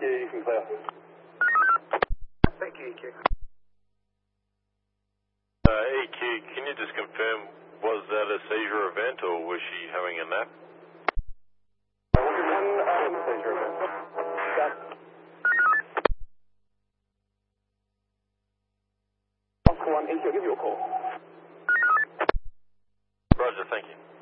you can clear. Thank you, EQ. EQ, can you just confirm, was that a seizure event or was she having a nap? One seizure event. Oscar 1, EQ, I'll give you a call. Roger, thank you.